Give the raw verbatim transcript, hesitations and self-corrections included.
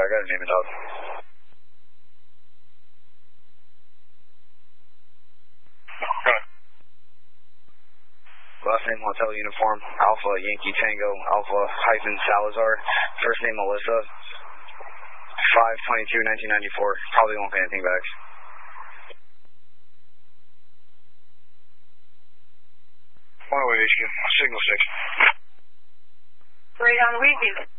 I got a name and dog. Last name Hotel Uniform, Alpha Yankee Tango, Alpha hyphen Salazar. First name Melissa. five twenty-two nineteen ninety-four. Probably won't pay anything back. one oh eight H Q, signal six. Right on Wheatview.